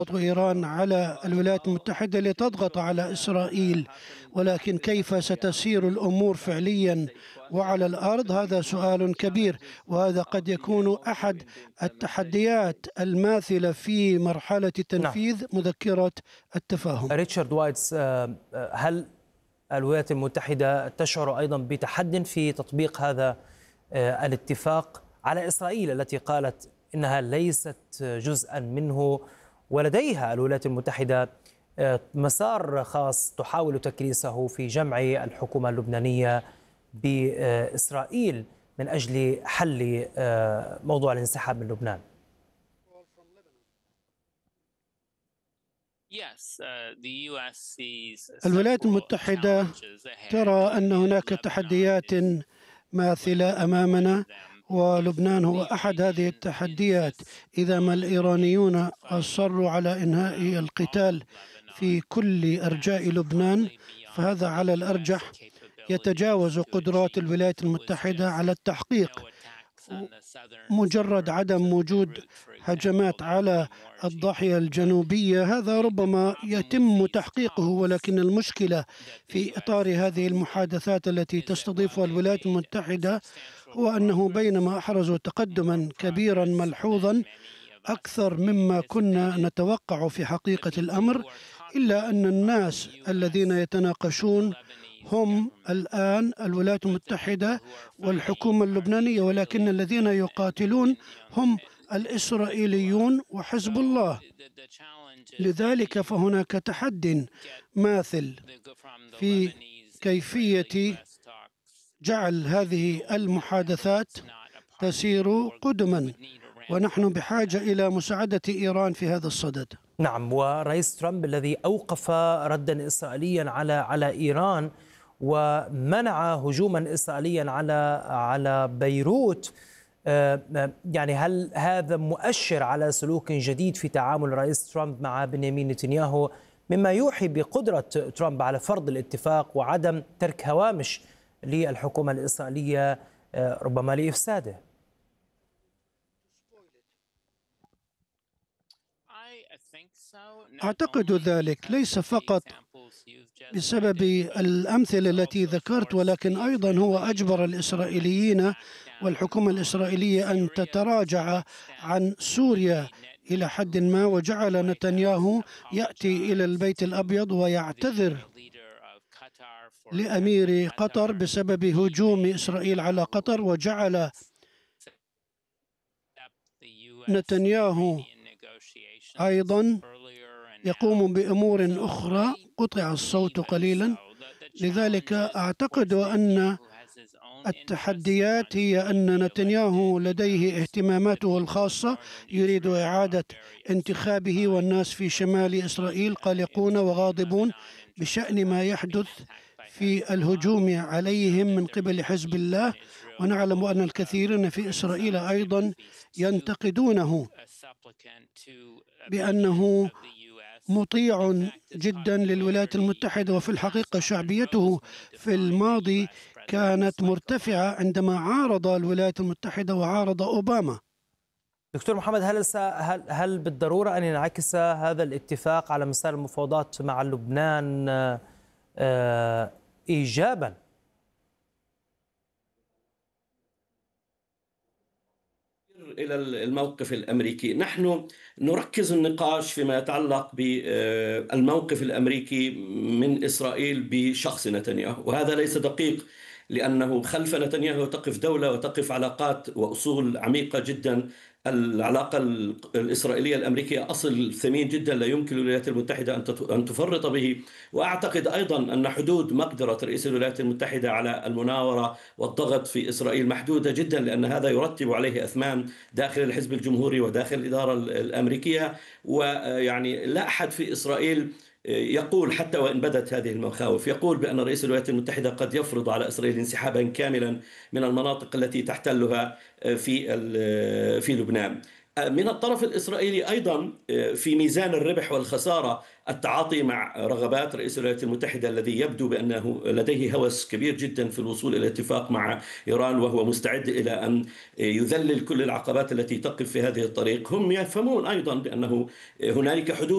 إيران على الولايات المتحدة لتضغط على إسرائيل، ولكن كيف ستسير الأمور فعليا وعلى الأرض؟ هذا سؤال كبير، وهذا قد يكون أحد التحديات الماثلة في مرحلة نعم. تنفيذ مذكرة التفاهم. ريتشارد وايتس، هل الولايات المتحدة تشعر أيضا بتحد في تطبيق هذا الاتفاق على إسرائيل التي قالت إنها ليست جزءا منه، ولديها الولايات المتحدة مسار خاص تحاول تكريسه في جمع الحكومة اللبنانية بإسرائيل من أجل حل موضوع الانسحاب من لبنان؟ الولايات المتحدة ترى أن هناك تحديات ماثلة أمامنا، ولبنان هو أحد هذه التحديات. إذا ما الإيرانيون أصروا على إنهاء القتال في كل أرجاء لبنان، فهذا على الأرجح يتجاوز قدرات الولايات المتحدة على التحقيق. مجرد عدم وجود هجمات على الضاحية الجنوبية هذا ربما يتم تحقيقه، ولكن المشكلة في إطار هذه المحادثات التي تستضيفها الولايات المتحدة هو أنه بينما أحرزوا تقدما كبيرا ملحوظا أكثر مما كنا نتوقع في حقيقة الأمر، إلا أن الناس الذين يتناقشون هم الآن الولايات المتحدة والحكومة اللبنانية، ولكن الذين يقاتلون هم الإسرائيليون وحزب الله. لذلك فهناك تحد ماثل في كيفية جعل هذه المحادثات تسير قدما، ونحن بحاجة إلى مساعدة إيران في هذا الصدد. نعم، ورئيس ترامب الذي أوقف ردا إسرائيليا على إيران ومنع هجوما إسرائيليا على بيروت، يعني هل هذا مؤشر على سلوك جديد في تعامل الرئيس ترامب مع بنيامين نتنياهو، مما يوحي بقدرة ترامب على فرض الاتفاق وعدم ترك هوامش للحكومة الإسرائيلية ربما لإفساده؟ أعتقد ذلك ليس فقط بسبب الأمثلة التي ذكرت، ولكن أيضا هو أجبر الإسرائيليين والحكومة الإسرائيلية أن تتراجع عن سوريا إلى حد ما، وجعل نتنياهو يأتي إلى البيت الأبيض ويعتذر لأمير قطر بسبب هجوم إسرائيل على قطر، وجعل نتنياهو أيضا يقوم بأمور أخرى. قطع الصوت قليلا. لذلك أعتقد أن التحديات هي أن نتنياهو لديه اهتماماته الخاصة، يريد إعادة انتخابه، والناس في شمال إسرائيل قلقون وغاضبون بشأن ما يحدث في الهجوم عليهم من قبل حزب الله، ونعلم أن الكثيرين في إسرائيل أيضا ينتقدونه بأنه مطيع جدا للولايات المتحدة، وفي الحقيقة شعبيته في الماضي كانت مرتفعة عندما عارض الولايات المتحدة وعارض أوباما. دكتور محمد، هل بالضرورة أن ينعكس هذا الاتفاق على مسار المفاوضات مع لبنان إيجابا؟ إلى الموقف الأمريكي، نحن نركز النقاش فيما يتعلق بالموقف الأمريكي من إسرائيل بشخص نتنياهو، وهذا ليس دقيق، لأنه خلف نتنياهو تقف دولة وتقف علاقات وأصول عميقة جدا. العلاقة الإسرائيلية الأمريكية أصل ثمين جدا لا يمكن للولايات المتحدة أن تفرط به. وأعتقد أيضا أن حدود مقدرة رئيس الولايات المتحدة على المناورة والضغط في إسرائيل محدودة جدا، لأن هذا يرتب عليه أثمان داخل الحزب الجمهوري وداخل الإدارة الأمريكية. ويعني لا أحد في إسرائيل يقول، حتى وإن بدت هذه المخاوف، يقول بأن رئيس الولايات المتحدة قد يفرض على إسرائيل انسحابا كاملا من المناطق التي تحتلها في لبنان. من الطرف الإسرائيلي أيضا في ميزان الربح والخسارة التعاطي مع رغبات رئيس الولايات المتحدة الذي يبدو بأنه لديه هوس كبير جدا في الوصول إلى اتفاق مع إيران، وهو مستعد إلى أن يذلل كل العقبات التي تقف في هذه الطريق. هم يفهمون أيضا بأنه هنالك حدود